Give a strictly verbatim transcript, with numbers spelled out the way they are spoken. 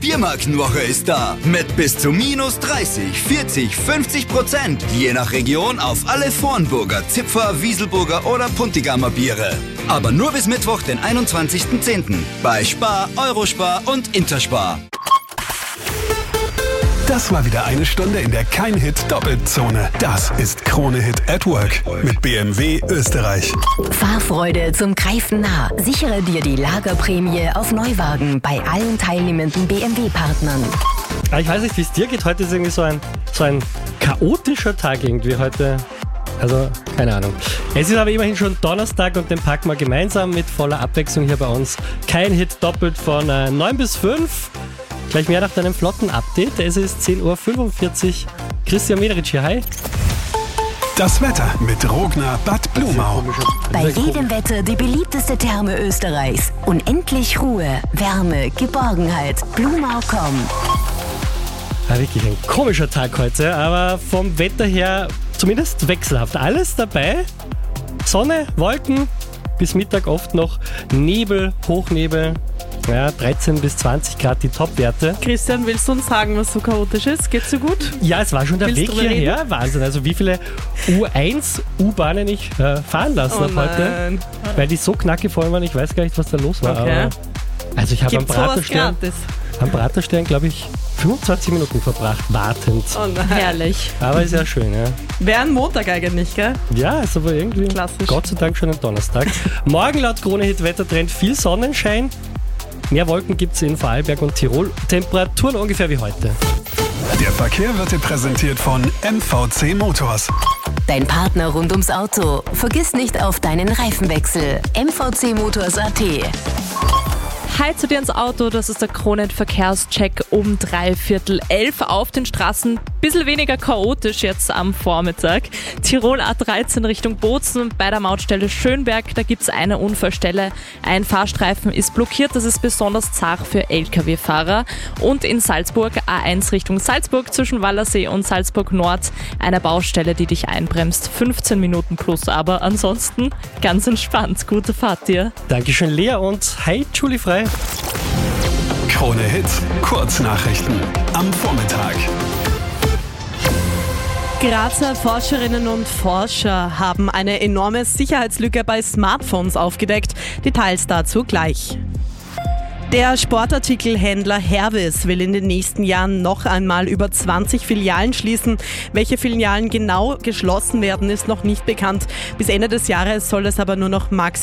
Biermarkenwoche ist da. Mit bis zu minus dreißig, vierzig, fünfzig Prozent. Je nach Region auf alle Vornburger, Zipfer, Wieselburger oder Puntigamer Biere. Aber nur bis Mittwoch, den einundzwanzigsten zehnten Bei Spar, Eurospar und Interspar. Das war wieder eine Stunde in der Kein-Hit-Doppelzone. Das ist Krone Hit at Work mit B M W Österreich. Fahrfreude zum Greifen nah. Sichere dir die Lagerprämie auf Neuwagen bei allen teilnehmenden B M W-Partnern. Ich weiß nicht, wie es dir geht. Heute ist irgendwie so ein, so ein chaotischer Tag irgendwie heute. Also, keine Ahnung. Es ist aber immerhin schon Donnerstag und den packen wir gemeinsam mit voller Abwechslung hier bei uns. Kein Hit doppelt von äh, neun bis fünf. Gleich mehr nach deinem flotten Update. Es ist zehn Uhr fünfundvierzig. Christian Mederitsch hier, hi. Das Wetter mit Rogner Bad Blumau. Bei jedem Wetter die beliebteste Therme Österreichs. Unendlich Ruhe, Wärme, Geborgenheit. Blumau punkt com. Ja, wirklich ein komischer Tag heute, aber vom Wetter her zumindest wechselhaft. Alles dabei. Sonne, Wolken, bis Mittag oft noch Nebel, Hochnebel. Ja, dreizehn bis zwanzig Grad die Topwerte. Christian, willst du uns sagen, was so chaotisch ist? Geht's so gut? Ja, es war schon der Willst Weg hierher. Reden? Wahnsinn. Also wie viele U eins U-Bahnen ich äh, fahren lassen oh habe heute. Weil die so knackevoll waren, ich weiß gar nicht, was da los war. Okay. Aber also ich habe am Praterstern, gratis? am Praterstern, glaube ich, fünfundzwanzig Minuten verbracht, wartend. Oh nein. Herrlich. Aber ist ja schön, ja. Wäre ein Montag eigentlich, gell? Ja, ist aber irgendwie klassisch. Gott sei Dank schon ein Donnerstag. Morgen laut Krone Hit Wettertrend viel Sonnenschein. Mehr Wolken gibt es in Vorarlberg und Tirol. Temperaturen ungefähr wie heute. Der Verkehr wird dir präsentiert von M V C Motors. Dein Partner rund ums Auto. Vergiss nicht auf deinen Reifenwechsel. M V C Motors punkt a t. Hi zu dir ins Auto, das ist der Krone-Verkehrscheck um dreiviertel elf auf den Straßen. Bisschen weniger chaotisch jetzt am Vormittag. Tirol A dreizehn Richtung Bozen bei der Mautstelle Schönberg, da gibt es eine Unfallstelle. Ein Fahrstreifen ist blockiert, das ist besonders zart für L K W-Fahrer. Und in Salzburg A eins Richtung Salzburg zwischen Wallersee und Salzburg Nord eine Baustelle, die dich einbremst. fünfzehn Minuten plus, aber ansonsten ganz entspannt. Gute Fahrt dir. Dankeschön Lea und hi Julie Frei. Krone Hit, Kurznachrichten am Vormittag. Grazer Forscherinnen und Forscher haben eine enorme Sicherheitslücke bei Smartphones aufgedeckt. Details dazu gleich. Der Sportartikelhändler Hervis will in den nächsten Jahren noch einmal über zwanzig Filialen schließen. Welche Filialen genau geschlossen werden, ist noch nicht bekannt. Bis Ende des Jahres soll es aber nur noch maximal